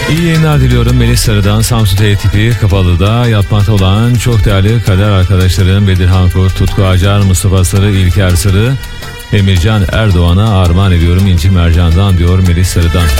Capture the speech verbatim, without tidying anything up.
İyi yayınlar diliyorum. Melis Sarı'dan Samsun T tipi Kapalı'da yatmakta olan çok değerli kader arkadaşlarım Bedirhan Kurt, Tutku Acar, Mustafa Sarı, İlker Sarı, Emircan Erdoğan'a armağan ediyorum İnci Mercan'dan diyor Melis Sarı'dan.